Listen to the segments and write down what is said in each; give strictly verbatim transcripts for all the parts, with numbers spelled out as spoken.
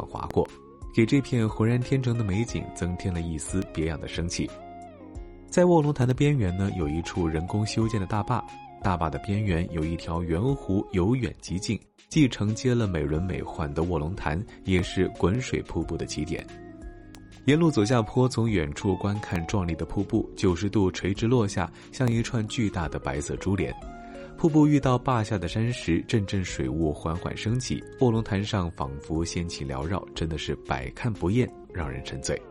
上划过，给这片浑然天成的美景增添了一丝别样的生气。在卧龙潭的边缘呢，有一处人工修建的大坝，大坝的边缘有一条圆湖，由远及近，既承接了美轮美奂的卧龙潭，也是滚水瀑布的起点。沿路走下坡，从远处观看壮丽的瀑布，九十度垂直落下，像一串巨大的白色珠帘。瀑布遇到坝下的山石，阵阵水雾缓缓升起，卧龙潭上仿佛仙气缭绕，真的是百看不厌，让人沉醉。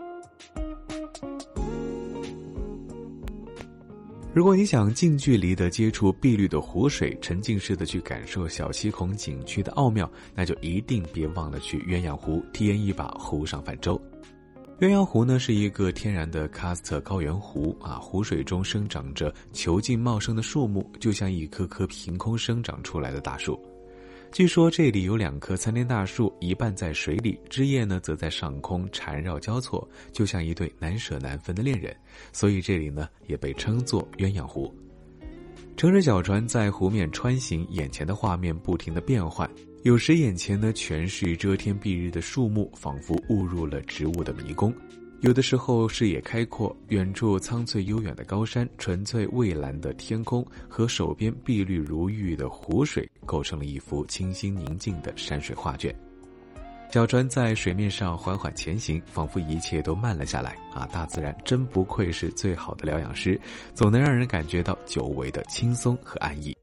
如果你想近距离地接触碧绿的湖水，沉浸式地去感受小七孔景区的奥妙，那就一定别忘了去鸳鸯湖体验一把湖上泛舟。鸳鸯湖呢是一个天然的喀斯特高原湖啊，湖水中生长着遒劲茂盛的树木，就像一棵棵凭空生长出来的大树。据说这里有两棵参天大树，一半在水里，枝叶呢则在上空缠绕交错，就像一对难舍难分的恋人，所以这里呢也被称作鸳鸯湖。乘着小船在湖面穿行，眼前的画面不停地变换，有时眼前呢全是遮天蔽日的树木，仿佛误入了植物的迷宫；有的时候视野开阔，远处苍翠悠远的高山，纯粹蔚蓝的天空和手边碧绿如玉的湖水，构成了一幅清新宁静的山水画卷。小船在水面上缓缓前行，仿佛一切都慢了下来啊！大自然真不愧是最好的疗养师，总能让人感觉到久违的轻松和安逸。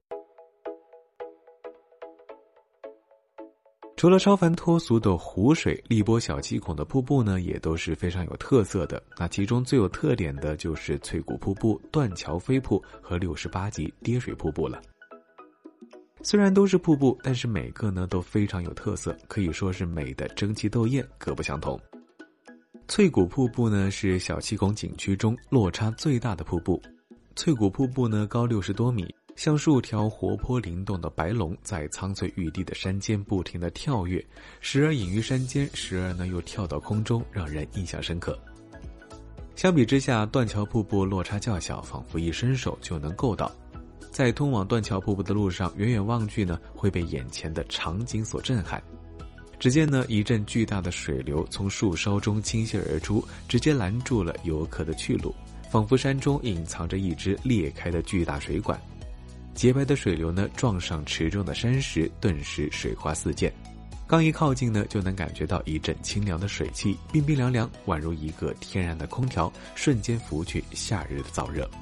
除了超凡脱俗的湖水，荔波小七孔的瀑布呢也都是非常有特色的。那其中最有特点的就是翠谷瀑布、断桥飞瀑和六十八级跌水瀑布了。虽然都是瀑布，但是每个呢都非常有特色，可以说是美的争奇斗艳，各不相同。翠谷瀑布呢是小七孔景区中落差最大的瀑布。翠谷瀑布呢高六十多米，像数条活泼灵动的白龙，在苍翠欲滴的山间不停地跳跃，时而隐于山间，时而呢又跳到空中，让人印象深刻。相比之下，断桥瀑布落差较小，仿佛一伸手就能够到。在通往断桥瀑布的路上，远远望去呢，会被眼前的场景所震撼。只见呢，一阵巨大的水流从树梢中倾泻而出，直接拦住了游客的去路，仿佛山中隐藏着一只裂开的巨大水管。洁白的水流呢，撞上池中的山石，顿时水花四溅。刚一靠近呢，就能感觉到一阵清凉的水汽，冰冰凉凉，宛如一个天然的空调，瞬间拂去夏日的燥热。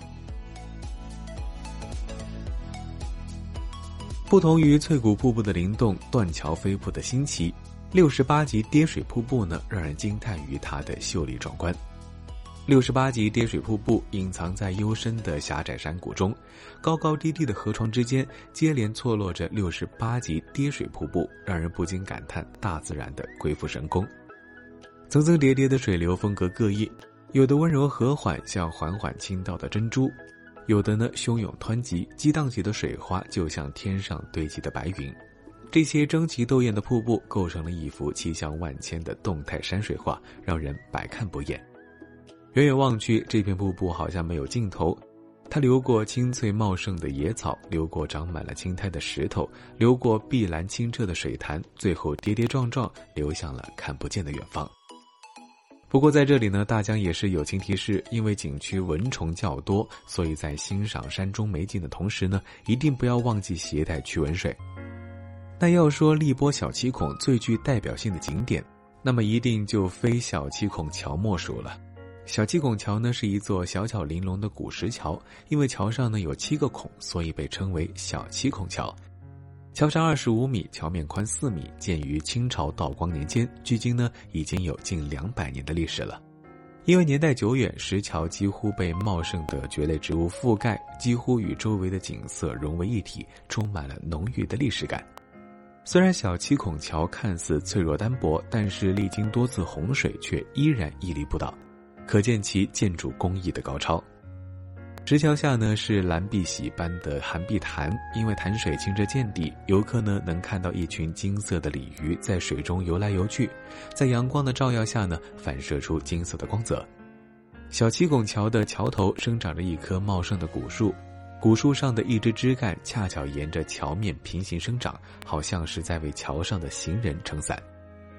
不同于翠谷瀑布的灵动，断桥飞瀑的新奇，六十八级跌水瀑布呢，让人惊叹于它的秀丽壮观。六十八级跌水瀑布隐藏在幽深的狭窄山谷中，高高低低的河床之间接连错落着六十八级跌水瀑布，让人不禁感叹大自然的鬼斧神工。层层叠叠的水流风格各异，有的温柔和缓，像缓缓倾倒的珍珠；有的呢汹涌湍急，激荡起的水花就像天上堆积的白云。这些争奇斗艳的瀑布构成了一幅气象万千的动态山水画，让人百看不厌。远远望去，这片瀑布好像没有尽头，它流过青翠茂盛的野草，流过长满了青苔的石头，流过碧蓝清澈的水潭，最后跌跌撞撞流向了看不见的远方。不过在这里呢，大江也是友情提示，因为景区蚊虫较多，所以在欣赏山中美景的同时呢，一定不要忘记携带驱蚊水。那要说荔波小七孔最具代表性的景点，那么一定就非小七孔桥莫属了。小七孔桥呢是一座小巧玲珑的古石桥，因为桥上呢有七个孔，所以被称为小七孔桥。桥长二十五米，桥面宽四米，建于清朝道光年间，距今呢已经有近两百年的历史了。因为年代久远，石桥几乎被茂盛的蕨类植物覆盖，几乎与周围的景色融为一体，充满了浓郁的历史感。虽然小七孔桥看似脆弱单薄，但是历经多次洪水却依然屹立不倒，可见其建筑工艺的高超。石桥下呢是蓝碧玺般的寒碧潭，因为潭水清澈见底，游客呢能看到一群金色的鲤鱼在水中游来游去，在阳光的照耀下呢反射出金色的光泽。小七孔桥的桥头生长着一棵茂盛的古树，古树上的一枝枝干恰巧沿着桥面平行生长，好像是在为桥上的行人撑伞。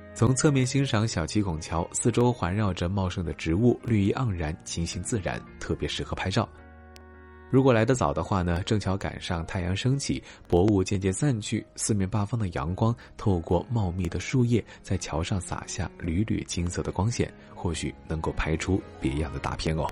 从侧面欣赏小七拱桥，四周环绕着茂盛的植物，绿意盎然，清新自然，特别适合拍照。如果来得早的话呢，正巧赶上太阳升起，薄雾渐渐散去，四面八方的阳光透过茂密的树叶在桥上洒下缕缕金色的光线，或许能够拍出别样的大片哦。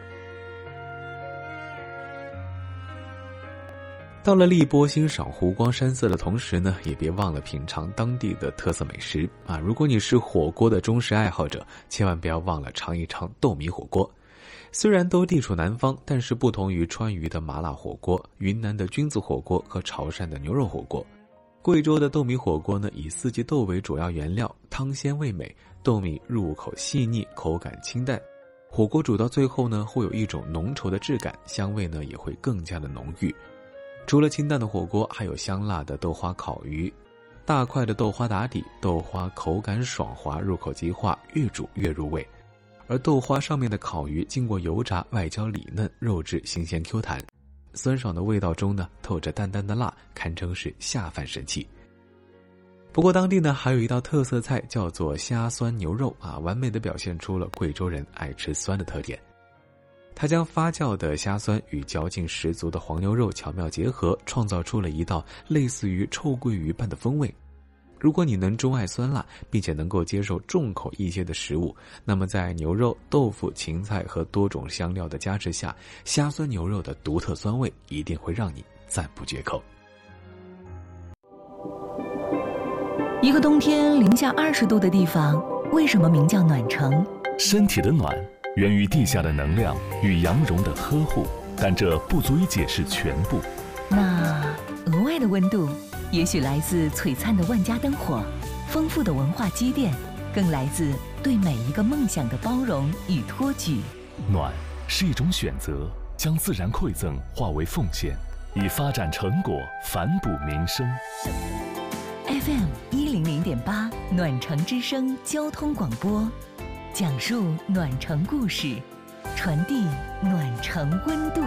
到了荔波欣赏湖光山色的同时呢，也别忘了品尝当地的特色美食啊！如果你是火锅的忠实爱好者，千万不要忘了尝一尝豆米火锅。虽然都地处南方，但是不同于川渝的麻辣火锅、云南的菌子火锅和潮汕的牛肉火锅，贵州的豆米火锅呢，以四季豆为主要原料，汤鲜味美，豆米入口细腻，口感清淡。火锅煮到最后呢，会有一种浓稠的质感，香味呢也会更加的浓郁。除了清淡的火锅，还有香辣的豆花烤鱼，大块的豆花打底，豆花口感爽滑，入口即化，越煮越入味。而豆花上面的烤鱼经过油炸，外焦里嫩，肉质新鲜 Q 弹，酸爽的味道中呢，透着淡淡的辣，堪称是下饭神器。不过当地呢还有一道特色菜叫做虾酸牛肉啊，完美的表现出了贵州人爱吃酸的特点。它将发酵的虾酸与嚼劲十足的黄牛肉巧妙结合，创造出了一道类似于臭鳜鱼般的风味。如果你能钟爱酸辣，并且能够接受重口一些的食物，那么在牛肉、豆腐、芹菜和多种香料的加持下，虾酸牛肉的独特酸味一定会让你赞不绝口。 一个冬天零下二十度的地方，为什么名叫暖城？ 身体的暖源于地下的能量与阳绒的呵护，但这不足以解释全部。 那额外的温度，也许来自璀璨的万家灯火，丰富的文化积淀，更来自对每一个梦想的包容与托举。 暖是一种选择，将自然馈赠化为奉献，以发展成果反哺民生。 F M 一零零点八暖城之声交通广播，讲述暖城故事，传递暖城温度。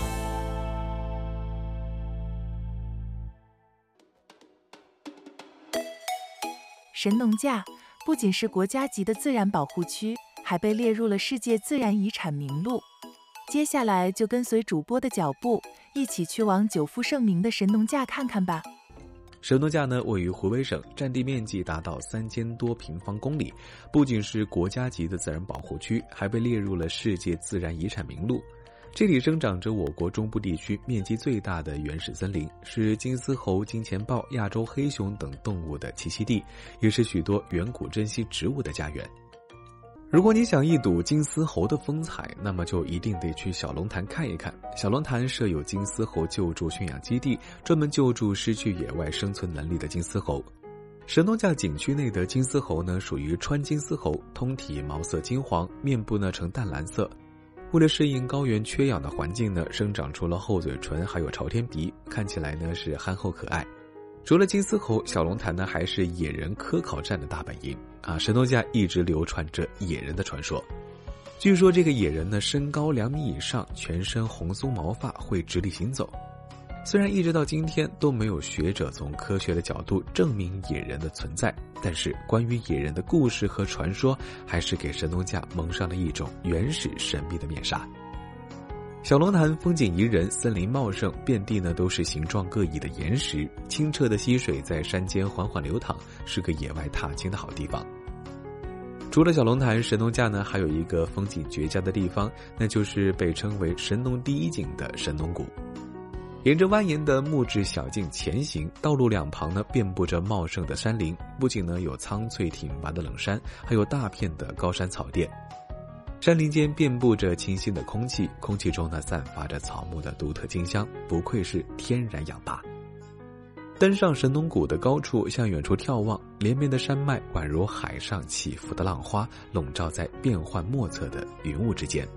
神农架不仅是国家级的自然保护区，还被列入了世界自然遗产名录。接下来就跟随主播的脚步，一起去往久负盛名的神农架看看吧。 神农架呢，位于湖北省，占地面积达到三千多平方公里，不仅是国家级的自然保护区，还被列入了世界自然遗产名录。这里生长着我国中部地区面积最大的原始森林，是金丝猴、金钱豹、亚洲黑熊等动物的栖息地，也是许多远古珍稀植物的家园。如果你想一睹金丝猴的风采，那么就一定得去小龙潭看一看。小龙潭设有金丝猴救助驯养基地，专门救助失去野外生存能力的金丝猴。神农架景区内的金丝猴呢，属于川金丝猴，通体毛色金黄，面部呢呈淡蓝色。为了适应高原缺氧的环境呢，生长出了厚嘴唇，还有朝天鼻，看起来呢是憨厚可爱。除了金丝猴，小龙潭呢还是野人科考站的大本营啊！神农架一直流传着野人的传说。据说这个野人呢身高两米以上，全身红酥毛发，会直立行走。虽然一直到今天都没有学者从科学的角度证明野人的存在，但是关于野人的故事和传说还是给神农架蒙上了一种原始神秘的面纱。小龙潭风景宜人，森林茂盛，遍地呢都是形状各异的岩石，清澈的溪水在山间缓缓流淌，是个野外踏青的好地方。除了小龙潭，神农架呢还有一个风景绝佳的地方，那就是被称为神农第一景的神农谷。沿着蜿蜒的木质小径前行，道路两旁呢遍布着茂盛的山林，不仅呢有苍翠挺拔的冷山，还有大片的高山草甸。山林间遍布着清新的空气，空气中呢散发着草木的独特清香，不愧是天然氧吧。登上神农谷的高处，向远处眺望，连绵的山脉宛如海上起伏的浪花，笼罩在变幻莫测的云雾之间。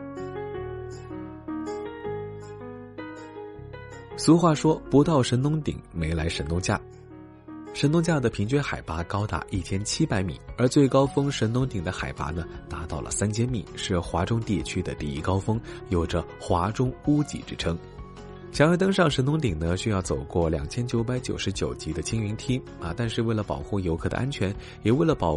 俗话说，不到神农顶，没来神农架。神农架的平均海拔高达一千七百米，而最高峰神农顶的海拔呢，达到了三千米，是华中地区的第一高峰，有着华中屋脊之称。 想要登上神农顶呢，需要走过两千九百九十九级的青云梯啊！但是为了保护游客的安全，也为了保